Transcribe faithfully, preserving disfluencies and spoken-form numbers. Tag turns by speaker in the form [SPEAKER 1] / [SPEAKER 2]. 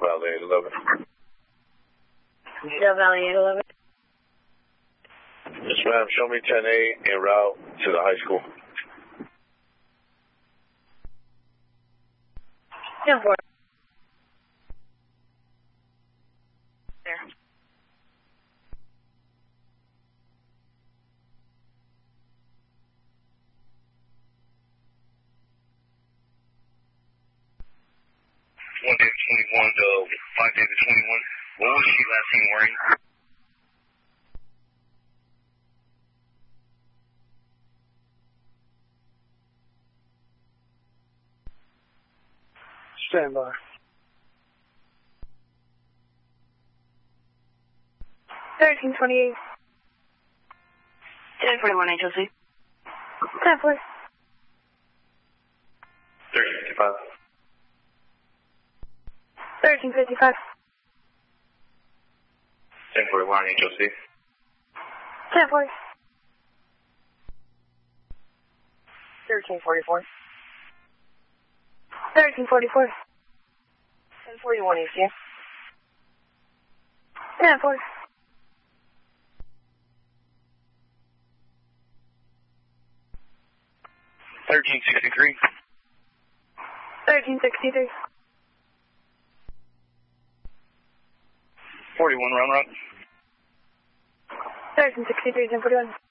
[SPEAKER 1] Valley eight eleven.
[SPEAKER 2] Del Valley eight eleven.
[SPEAKER 1] Yes, ma'am. Show me ten A en route to the high school.
[SPEAKER 2] ten four. There.
[SPEAKER 3] One day twenty-one to five days to twenty-one. What was she last seen wearing?
[SPEAKER 4] Stand by.
[SPEAKER 2] thirteen twenty-eight.
[SPEAKER 5] ten forty-one H O C.
[SPEAKER 2] ten four.
[SPEAKER 1] thirteen fifty-five.
[SPEAKER 2] thirteen fifty-five.
[SPEAKER 1] ten forty-one H O C.
[SPEAKER 2] ten four.
[SPEAKER 5] thirteen forty-four.
[SPEAKER 2] thirteen forty-four.
[SPEAKER 5] ten forty-one E C.
[SPEAKER 2] ten four.
[SPEAKER 3] thirteen sixty-three.
[SPEAKER 2] thirteen sixty-three.
[SPEAKER 3] forty-one round route.
[SPEAKER 2] thirteen sixty-three, ten forty-one.